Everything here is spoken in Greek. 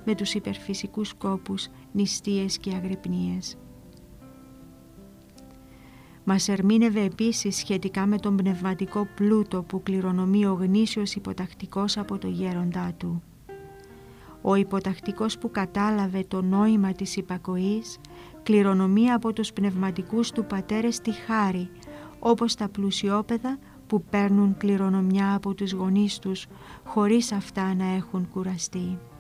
με τους υπερφυσικούς κόπους, νηστείες και αγρυπνίες. Μας ερμήνευε επίσης σχετικά με τον πνευματικό πλούτο που κληρονομεί ο γνήσιος υποτακτικός από το γέροντά του. Ο υποτακτικός που κατάλαβε το νόημα της υπακοής κληρονομεί από τους πνευματικούς του πατέρες τη χάρη, όπως τα πλουσιόπαιδα που παίρνουν κληρονομιά από τους γονείς τους χωρίς αυτά να έχουν κουραστεί.